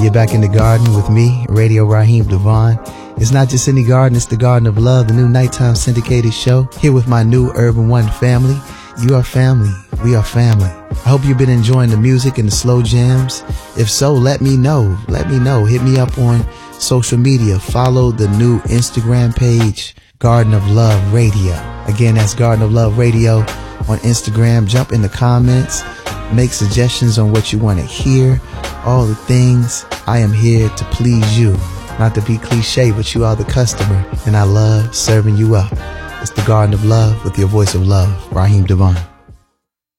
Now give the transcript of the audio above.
You're back in the garden with me, Radio Raheem Devon. It's not just any garden, it's the Garden of Love, the new nighttime syndicated show. Here with my new Urban One family. You are family. We are family. I hope you've been enjoying the music and the slow jams. If so, let me know. Let me know. Hit me up on social media. Follow the new Instagram page, Garden of Love Radio. Again, that's Garden of Love Radio on Instagram. Jump in the comments. Make suggestions on what you want to hear. All the things. I am here to please you. Not to be cliche, but you are the customer. And I love serving you up. It's the Garden of Love with your voice of love, Raheem Devon.